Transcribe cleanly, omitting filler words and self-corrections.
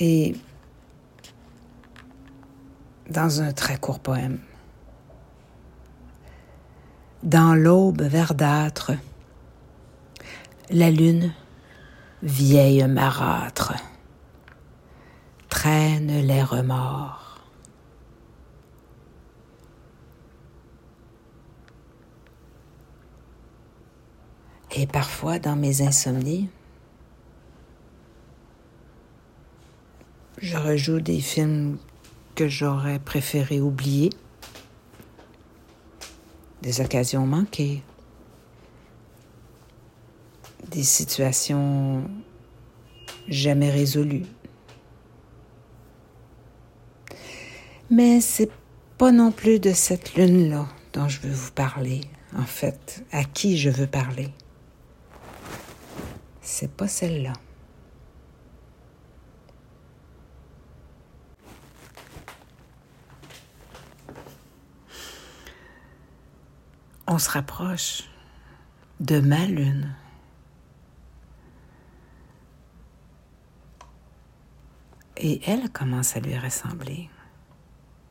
Et dans un très court poème, dans l'aube verdâtre, la lune, vieille marâtre, traîne les remords. Et parfois, dans mes insomnies, je rejoue des films que j'aurais préféré oublier, des occasions manquées, des situations jamais résolues. Mais c'est pas non plus de cette lune-là dont je veux vous parler, en fait, à qui je veux parler. C'est pas celle-là. On se rapproche de ma lune. Et elle commence à lui ressembler.